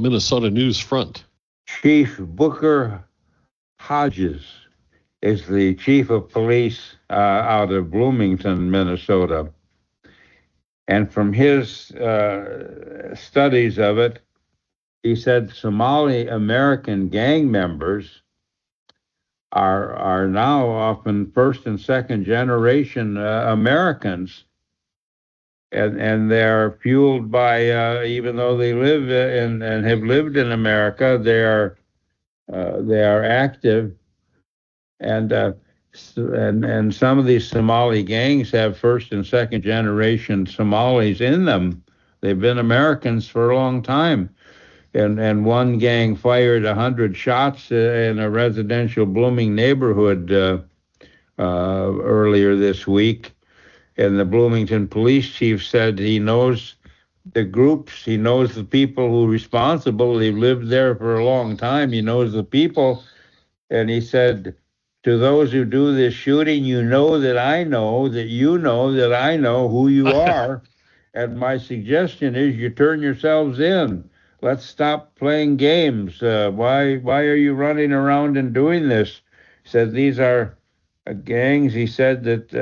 Minnesota news front? Chief Booker Hodges is the chief of police out of Bloomington, Minnesota. And from his studies of it, he said Somali American gang members are now often first and second generation Americans, and they're fueled by even though they live and have lived in America, they are active, and some of these Somali gangs have first and second generation Somalis in them. They've been Americans for a long time. And one gang fired 100 shots in a residential Blooming neighborhood earlier this week. And the Bloomington police chief said he knows the groups, he knows the people who are responsible. They've lived there for a long time. He knows the people. And he said, to those who do this shooting, you know that I know that you know that I know who you are. And my suggestion is you turn yourselves in. Let's stop playing games. Why are you running around and doing this? He said these are gangs. He said that,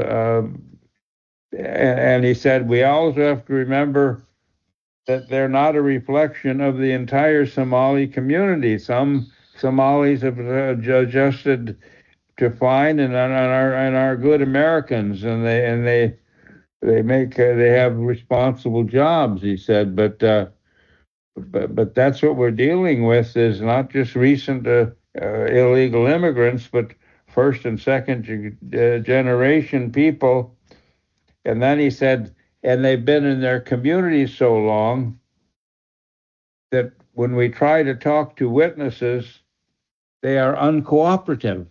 and he said we also have to remember that they're not a reflection of the entire Somali community. Some Somalis have adjusted to fine and are good Americans, and they have responsible jobs. He said, but that's what we're dealing with, is not just recent illegal immigrants, but first and second generation people. And then he said, and they've been in their communities so long that when we try to talk to witnesses, they are uncooperative.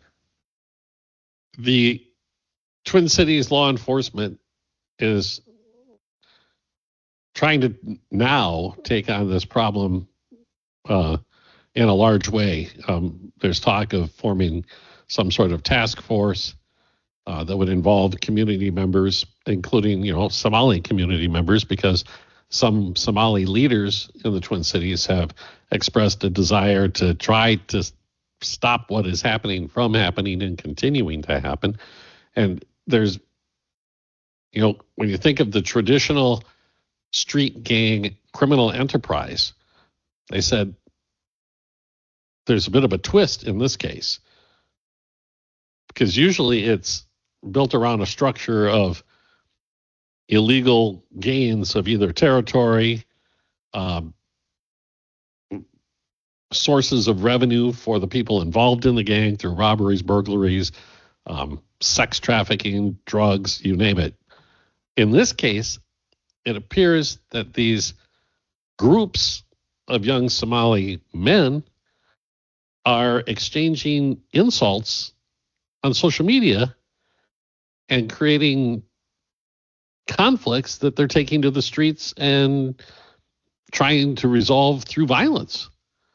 The Twin Cities law enforcement is trying to now take on this problem in a large way. There's talk of forming some sort of task force that would involve community members, including, Somali community members, because some Somali leaders in the Twin Cities have expressed a desire to try to stop what is happening from happening and continuing to happen. And there's, when you think of the traditional street gang criminal enterprise, they said there's a bit of a twist in this case, because usually it's built around a structure of illegal gains of either territory, sources of revenue for the people involved in the gang through robberies, burglaries, sex trafficking, drugs, you name it. In this case, it appears that these groups of young Somali men are exchanging insults on social media and creating conflicts that they're taking to the streets and trying to resolve through violence.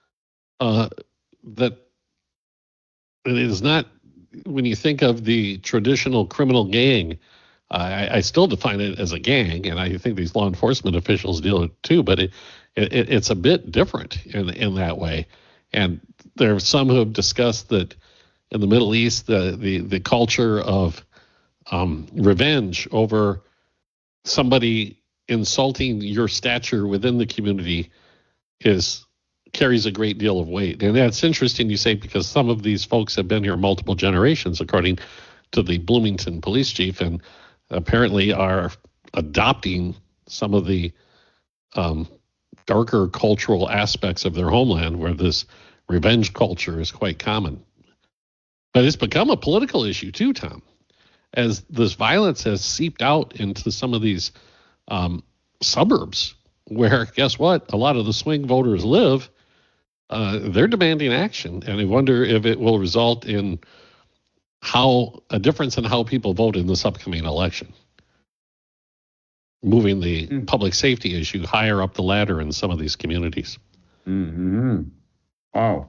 That it is not, when you think of the traditional criminal gang, I still define it as a gang, and I think these law enforcement officials deal it too, but it's a bit different in that way. And there are some who have discussed that in the Middle East, the culture of revenge over somebody insulting your stature within the community carries a great deal of weight. And that's interesting you say, because some of these folks have been here multiple generations, according to the Bloomington police chief, and apparently are adopting some of the darker cultural aspects of their homeland, where this revenge culture is quite common. But it's become a political issue too, Tom, as this violence has seeped out into some of these suburbs where, guess what, a lot of the swing voters live. They're demanding action, and I wonder if it will result in a difference in how people vote in this upcoming election, moving the public safety issue higher up the ladder in some of these communities. Mm-hmm. Wow.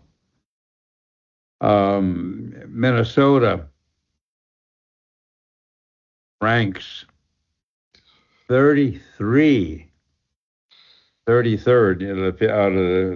Minnesota ranks 33rd out of the